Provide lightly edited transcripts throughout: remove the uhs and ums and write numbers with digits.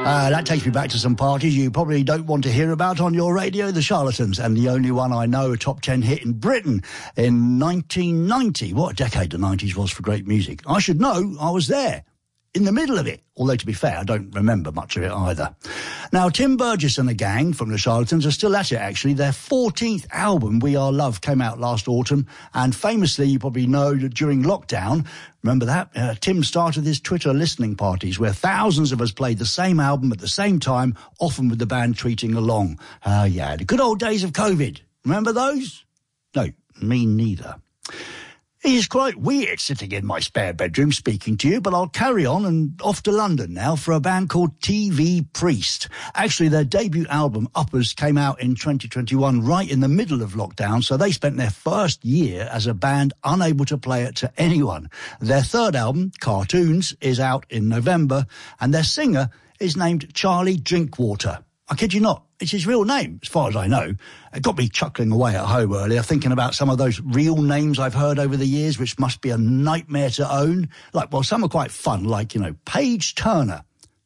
That takes me back to some parties you probably don't want to hear about on your radio, the Charlatans, and the only one I know, a top 10 hit in Britain in 1990. What a decade the 90s was for great music. I should know, I was there, in the middle of it. Although, to be fair, I don't remember much of it either. Now, Tim Burgess and the gang from the Charlatans are still at it, actually. Their 14th album, We Are Love, came out last autumn. And famously, you probably know that during lockdown, remember that? Tim started his Twitter listening parties where thousands of us played the same album at the same time, often with the band tweeting along. Yeah, the good old days of COVID. Remember those? No, me neither. It is quite weird sitting in my spare bedroom speaking to you, but I'll carry on and off to London now for a band called TV Priest. Actually, their debut album, Uppers, came out in 2021, right in the middle of lockdown, so they spent their first year as a band unable to play it to anyone. Their third album, Cartoons, is out in November, and their singer is named Charlie Drinkwater. I kid you not. It's his real name, as far as I know. It got me chuckling away at home earlier, thinking about some of those real names I've heard over the years, which must be a nightmare to own. Like, well, some are quite fun, like, you know, Paige Turner,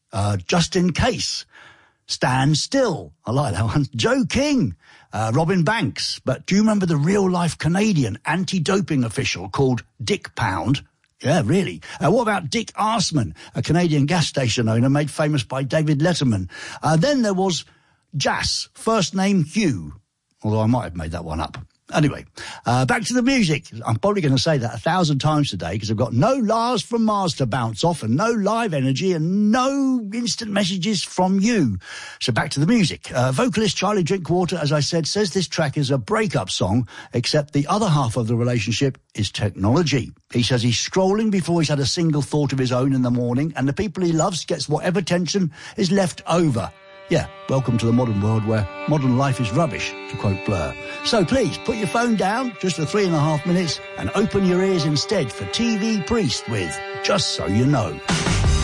Just in Case, Stand Still. I like that one. Joe King, Robin Banks. But do you remember the real-life Canadian anti-doping official called Dick Pound? Yeah, really. What about Dick Arsman, a Canadian gas station owner made famous by David Letterman? Then there was Jas, first name Hugh, although I might have made that one up. Anyway, back to the music. I'm probably going to say that 1,000 times today because I've got no Lars from Mars to bounce off and no live energy and no instant messages from you. So back to the music. Vocalist Charlie Drinkwater, as I said, says this track is a breakup song, except the other half of the relationship is technology. He says he's scrolling before he's had a single thought of his own in the morning, and the people he loves gets whatever tension is left over. Yeah, welcome to the modern world where modern life is rubbish, to quote Blur. So please, put your phone down just for 3.5 minutes and open your ears instead for TV Priest with Just So You Know.